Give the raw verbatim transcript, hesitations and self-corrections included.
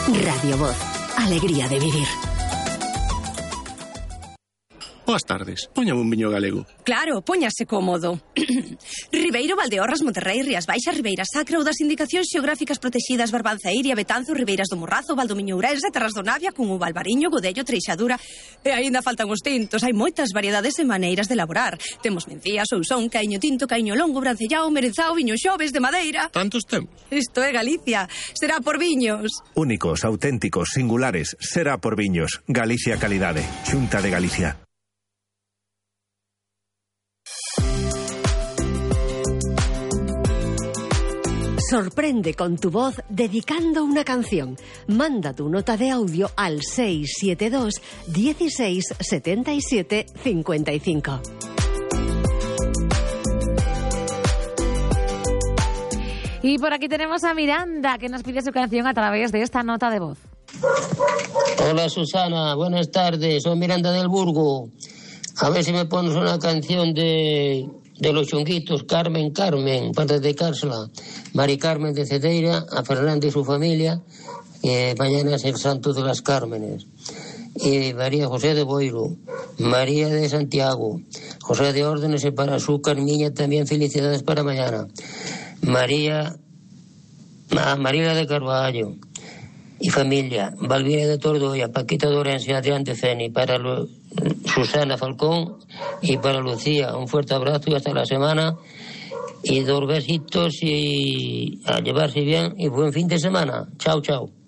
Radio Voz. Alegría de vivir. Boas tardes, póñame un viño galego. Claro, póñase cómodo. Ribeiro, Valdeorras, Monterrey, Rías Baixas, Ribeira Sacra ou das indicacións xeográficas protegidas Barbanza, Iria, Betanzo, Ribeiras do Morrazo, Valdomiño, Ourense, Terras do Navia, Cunhuva, Albariño, Godello, Treixadura. E aínda faltan os tintos, hai moitas variedades e maneiras de elaborar. Temos mencía, sousón, caiño tinto, caiño longo, brancellao, merenzao, viño xoves de madeira. Tantos temos. Isto é Galicia, será por viños. Únicos, auténticos, singulares, será por viños. Galicia Calidade, Xunta de Galicia. Sorprende con tu voz dedicando una canción. Manda tu nota de audio al seis siete dos, dieciséis, setenta y siete, cincuenta y cinco. Y por aquí tenemos a Miranda, que nos pide su canción a través de esta nota de voz. Hola Susana, buenas tardes, soy Miranda del Burgo. A ver si me pones una canción de... de los Chunguitos, Carmen, Carmen, para dedicársela. Mari Carmen de Cedeira, a Fernanda y su familia, que mañana es el santo de las Cármenes. Y María José de Boiro, María de Santiago, José de Órdenes y para su Carmiña también felicidades para mañana. María, ah, María de Carvalho y familia, Valvira de Tordoya, Paquita de Orense, Adrián de Feni, para lo, Susana Falcón y para Lucía, un fuerte abrazo y hasta la semana, y dos besitos y a llevarse bien y buen fin de semana. Chao, chao.